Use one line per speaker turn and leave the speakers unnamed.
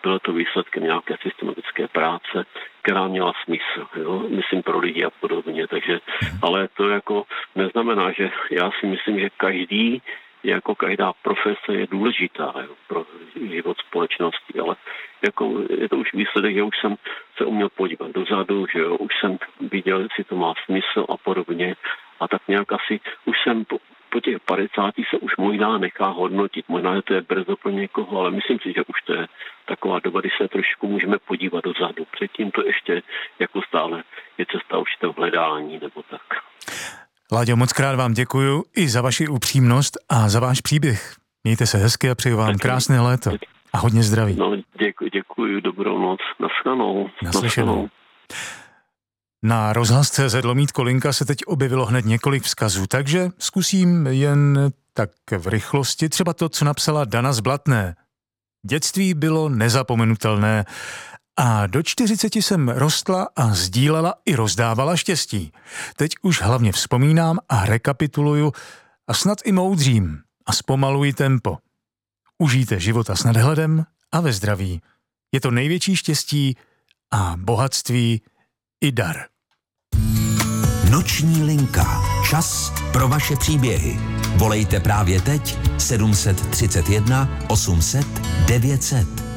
bylo to výsledkem nějaké systematické práce, která měla smysl, jo? Myslím pro lidi a podobně, takže, ale to jako neznamená, že já si myslím, že každá profese je důležitá, jo, pro život společnosti, ale jako je to už výsledek, že už jsem se uměl podívat dozadu, že jo, už jsem viděl, jestli to má smysl a podobně a tak nějak asi už jsem po těch 50 se už možná nechá hodnotit, možná, že to je brzo pro někoho, ale myslím si, že už to je taková doba, kdy se trošku můžeme podívat dozadu. Předtím to ještě jako stále je cesta určitého hledání nebo tak.
Láďo, moc krát vám děkuju i za vaši upřímnost a za váš příběh. Mějte se hezky a přeju vám krásné léto a hodně zdraví.
No, děkuji, dobrou noc. Naslyšenou.
Na rozhlas.cz /Kolinka se teď objevilo hned několik vzkazů, takže zkusím jen tak v rychlosti třeba to, co napsala Dana z Blatné. Dětství bylo nezapomenutelné a do 40 jsem rostla a sdílela i rozdávala štěstí. Teď už hlavně vzpomínám a rekapituluju a snad i moudřím a zpomaluji tempo. Užijte života s nadhledem a ve zdraví. Je to největší štěstí a bohatství i dar.
Noční linka. Čas pro vaše příběhy. Volejte právě teď 731 800 900.